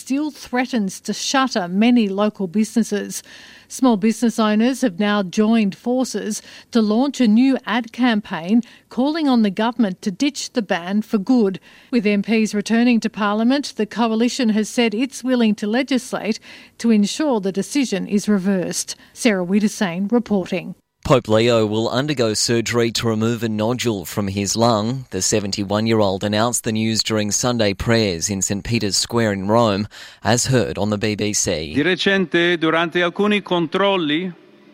still threatens to shutter many local businesses. Small business owners have now joined forces to launch a new ad campaign calling on the government to ditch the ban for good. With MPs returning to Parliament, the coalition has said it's willing to legislate to ensure the decision is reversed. Sarah Wiedersane reporting. Pope Leo will undergo surgery to remove a nodule from his lung. The 71-year-old announced the news during Sunday prayers in St. Peter's Square in Rome, as heard on the BBC. Di recente, durante alcuni controlli,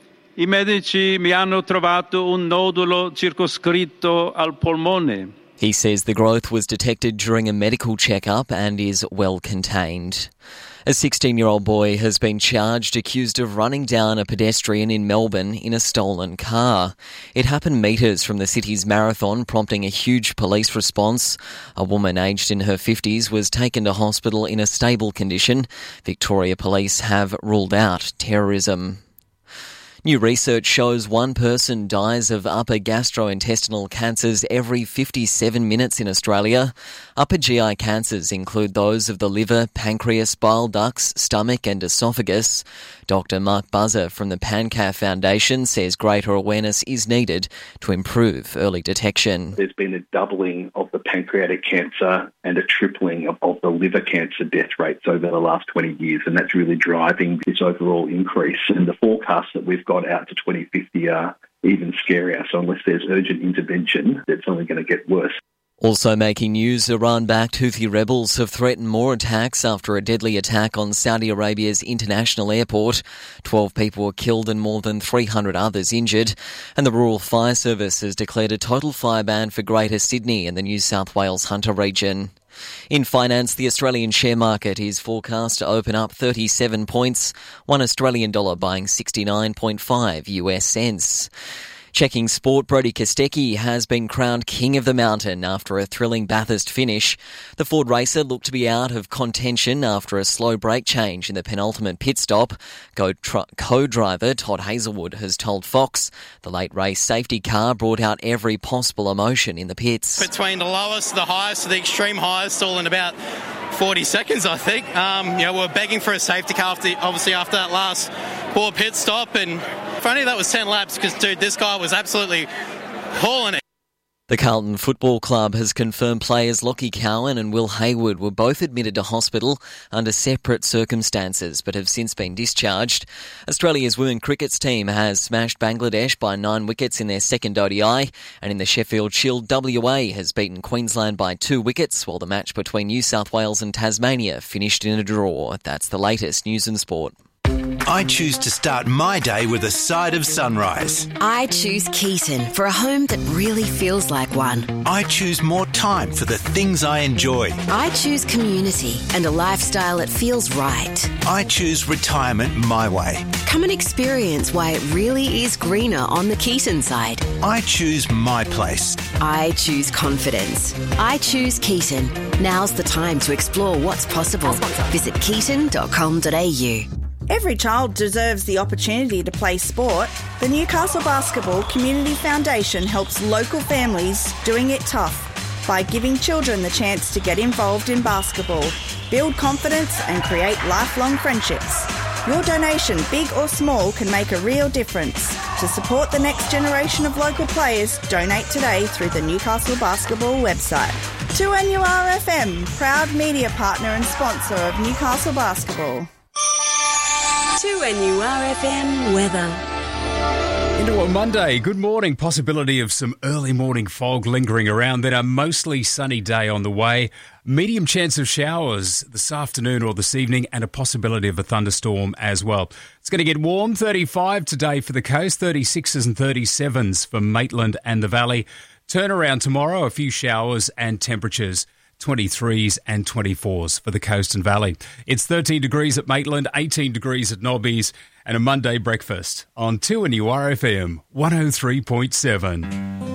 i medici mi hanno trovato un nodulo circoscritto al polmone. He says the growth was detected during a medical checkup and is well contained. A 16-year-old boy has been charged accused of running down a pedestrian in Melbourne in a stolen car. It happened metres from the city's marathon, prompting a huge police response. A woman aged in her 50s was taken to hospital in a stable condition. Victoria Police have ruled out terrorism. New research shows one person dies of upper gastrointestinal cancers every 57 minutes in Australia. Upper GI cancers include those of the liver, pancreas, bile ducts, stomach and esophagus. Dr. Mark Buzzer from the PanCAF Foundation says greater awareness is needed to improve early detection. There's been a doubling of the pancreatic cancer and a tripling of the liver cancer death rates over the last 20 years, and that's really driving this overall increase. And the forecasts that we've got out to 2050 are even scarier. So unless there's urgent intervention, it's only going to get worse. Also making news, Iran-backed Houthi rebels have threatened more attacks after a deadly attack on Saudi Arabia's international airport. 12 people were killed and more than 300 others injured. And the Rural Fire Service has declared a total fire ban for Greater Sydney and the New South Wales Hunter region. In finance, the Australian share market is forecast to open up 37 points, one Australian dollar buying 69.5 US cents. Checking sport, Brodie Kostecki has been crowned King of the Mountain after a thrilling Bathurst finish. The Ford racer looked to be out of contention after a slow brake change in the penultimate pit stop. Co-driver Todd Hazelwood has told Fox the late race safety car brought out every possible emotion in the pits. Between the lowest, the highest, the extreme highest, all in about 40 seconds, I think. We're begging for a safety car after that last poor pit stop, and if only that was 10 laps, because, dude, this guy was absolutely hauling it. The Carlton Football Club has confirmed players Lockie Cowan and Will Hayward were both admitted to hospital under separate circumstances but have since been discharged. Australia's women cricket's team has smashed Bangladesh by 9 wickets in their second ODI, and in the Sheffield Shield, WA has beaten Queensland by 2 wickets, while the match between New South Wales and Tasmania finished in a draw. That's the latest news and sport. I choose to start my day with a side of sunrise. I choose Keaton for a home that really feels like one. I choose more time for the things I enjoy. I choose community and a lifestyle that feels right. I choose retirement my way. Come and experience why it really is greener on the Keaton side. I choose my place. I choose confidence. I choose Keaton. Now's the time to explore what's possible. Visit keaton.com.au. Every child deserves the opportunity to play sport. The Newcastle Basketball Community Foundation helps local families doing it tough by giving children the chance to get involved in basketball, build confidence and create lifelong friendships. Your donation, big or small, can make a real difference. To support the next generation of local players, donate today through the Newcastle Basketball website. 2NURFM, proud media partner and sponsor of Newcastle Basketball. 2NURFM weather. Into a Monday. Good morning. Possibility of some early morning fog lingering around, then a mostly sunny day on the way. Medium chance of showers this afternoon or this evening, and a possibility of a thunderstorm as well. It's going to get warm. 35 today for the coast, 36s and 37s for Maitland and the Valley. Turnaround tomorrow, a few showers and temperatures 23s and 24s for the coast and valley. It's 13 degrees at Maitland, 18 degrees at Nobbies, and a Monday breakfast on 2NURFM 103.7.